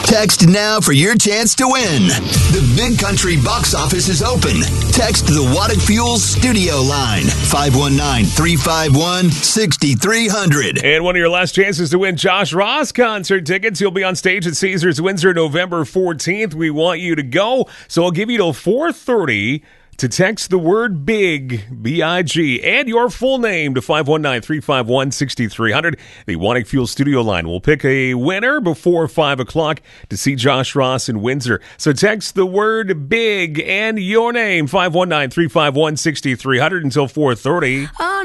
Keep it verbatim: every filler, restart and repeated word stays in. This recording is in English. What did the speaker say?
Text now for your chance to win. The Big Country box office is open. Text the Waddick Fuels studio line, five one nine, three five one, six three zero zero. And one of your last chances to win Josh Ross concert tickets. He'll be on stage at Caesars Windsor November fourteenth. We want you to go, so I'll give you till four thirty to text the word BIG, B I G, and your full name to five one nine, three five one, six three zero zero. The Waddick Fuel studio line will pick a winner before five o'clock to see Josh Ross in Windsor. So text the word BIG and your name, five one nine, three five one, six three zero zero until four thirty.